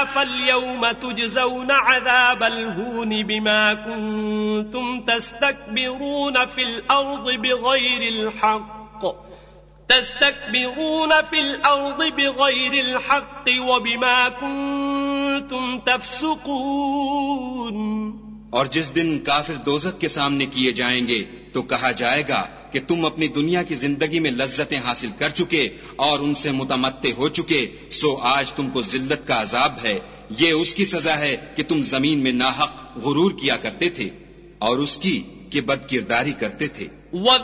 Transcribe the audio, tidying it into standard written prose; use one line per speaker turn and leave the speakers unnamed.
फल्यौम तुजज़ौन अज़ाबल हून बिमा कुंतुम तस्तकबिरून फिल अर्ज़ बिग़ैरिल हक़्क़ व बिमा कुंतुम तफ़्सुक़ून।
और जिस दिन काफिर दोज़ख के सामने किए जाएंगे तो कहा जाएगा कि तुम अपनी दुनिया की जिंदगी में लज्जतें हासिल कर चुके और उनसे मुतमत्ते हो चुके, सो आज तुमको जिल्लत का अजाब है। ये उसकी सजा है कि तुम जमीन में नाहक गुरूर किया करते थे और उसकी कि बदकिरदारी करते थे।